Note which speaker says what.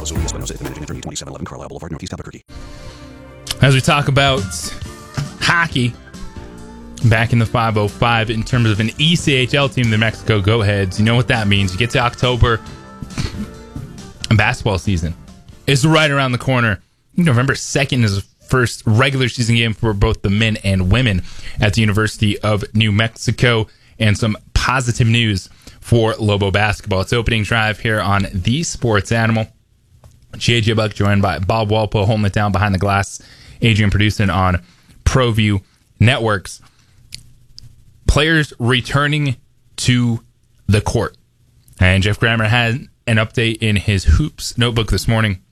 Speaker 1: Lazuli Espinosa, managing attorney, 2711 Carlisle Boulevard, Northeast Albuquerque.
Speaker 2: As we talk about hockey, back in the 505 in terms of an ECHL team, the Mexico Go-Aheads, you know what that means. You get to October, and basketball season is right around the corner. November 2nd is the first regular season game for both the men and women at the University of New Mexico, and some positive news for Lobo basketball. It's opening drive here on The Sports Animal. JJ Buck joined by Bob Walpo holding it down behind the glass. Adrian producing on ProView Networks. Players returning to the court. And Jeff Grammer had an update in his Hoops notebook this morning.